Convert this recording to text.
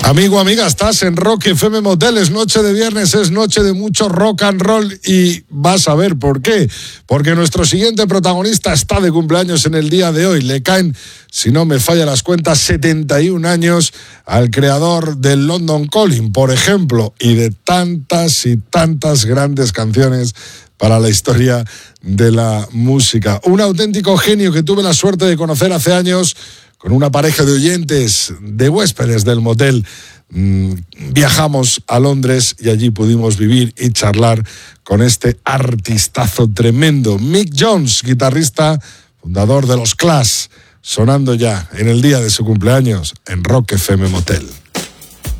Amigo, amiga, estás en Rock FM Motel, es noche de viernes, es noche de mucho rock and roll y vas a ver por qué. Porque nuestro siguiente protagonista está de cumpleaños en el día de hoy. Le caen, si no me falla las cuentas, 71 años al creador del London Calling, por ejemplo, y de tantas y tantas grandes canciones para la historia de la música. Un auténtico genio que tuve la suerte de conocer hace años con una pareja de oyentes, de huéspedes del motel. Viajamos a Londres y allí pudimos vivir y charlar con este artistazo tremendo. Mick Jones, guitarrista, fundador de los Clash, sonando ya en el día de su cumpleaños en Rock FM Motel.